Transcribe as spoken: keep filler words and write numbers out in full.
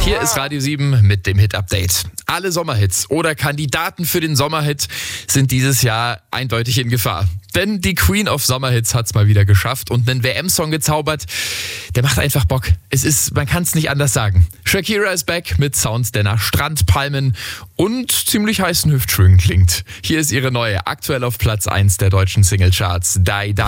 Hier ist Radio sieben mit dem Hit-Update. Alle Sommerhits oder Kandidaten für den Sommerhit sind dieses Jahr eindeutig in Gefahr. Denn die Queen of Sommerhits hat's mal wieder geschafft und einen W M-Song gezaubert. Der macht einfach Bock. Es ist, man kann's nicht anders sagen. Shakira ist back mit Sounds, der nach Strand, Palmen und ziemlich heißen Hüftschwüngen klingt. Hier ist ihre neue, aktuell auf Platz eins der deutschen Singlecharts, Die Die.